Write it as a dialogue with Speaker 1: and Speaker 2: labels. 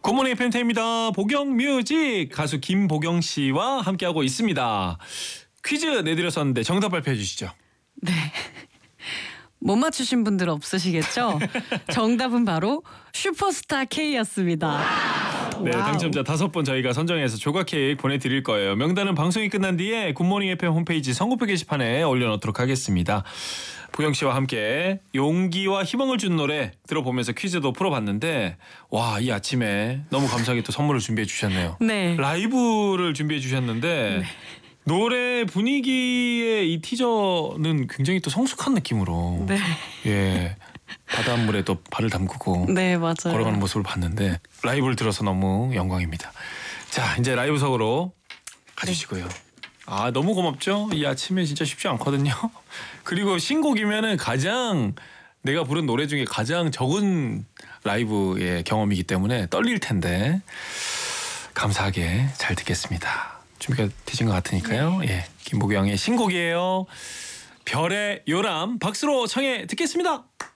Speaker 1: 굿모닝 팬테입니다. 보경뮤직 가수 김보경 씨와 함께하고 있습니다. 퀴즈 내드렸었는데 정답 발표해 주시죠.
Speaker 2: 네. 못 맞추신 분들 없으시겠죠? 정답은 바로 슈퍼스타 K였습니다.
Speaker 1: 네,
Speaker 2: 와우.
Speaker 1: 당첨자 5분 저희가 선정해서 조각 케이크 보내드릴 거예요. 명단은 방송이 끝난 뒤에 굿모닝 FM 홈페이지 선고표 게시판에 올려놓도록 하겠습니다. 보경 씨와 함께 용기와 희망을 준 노래 들어보면서 퀴즈도 풀어봤는데 와, 이 아침에 너무 감사하게 또 선물을 준비해 주셨네요.
Speaker 2: 네.
Speaker 1: 라이브를 준비해 주셨는데 노래 분위기의 이 티저는 굉장히 또 성숙한 느낌으로
Speaker 2: 네.
Speaker 1: 예, 바닷물에 또 발을 담그고
Speaker 2: 네, 맞아요.
Speaker 1: 걸어가는 모습을 봤는데 라이브를 들어서 너무 영광입니다. 자, 이제 라이브석으로 가주시고요. 아, 너무 고맙죠? 이 아침에 진짜 쉽지 않거든요. 그리고 신곡이면은 가장 내가 부른 노래 중에 가장 적은 라이브의 경험이기 때문에 떨릴 텐데 감사하게 잘 듣겠습니다. 준비가 되신 것 같으니까요. 예, 김보경의 신곡이에요. 별의 요람 박수로 청해 듣겠습니다.